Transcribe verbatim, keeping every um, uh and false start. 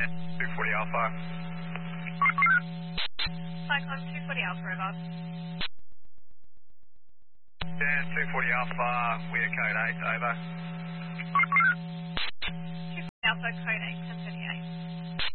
two forty Alpha. Cyclone two forty Alpha, over. Dan, two forty Alpha, we're code eight, over. two forty Alpha, code eight, ten thirty-eight.